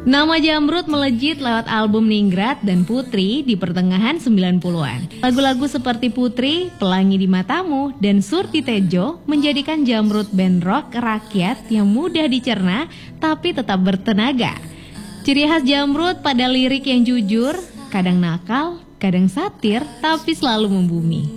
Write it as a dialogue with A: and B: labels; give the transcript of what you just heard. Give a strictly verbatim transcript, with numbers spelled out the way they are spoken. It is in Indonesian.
A: Nama Jamrud melejit lewat album Ningrat dan Putri di pertengahan sembilan puluhan. Lagu-lagu seperti Putri, Pelangi di Matamu, dan Surti Tejo menjadikan Jamrud band rock rakyat yang mudah dicerna tapi tetap bertenaga. Ciri khas Jamrud pada lirik yang jujur, kadang nakal, kadang satir, tapi selalu membumi.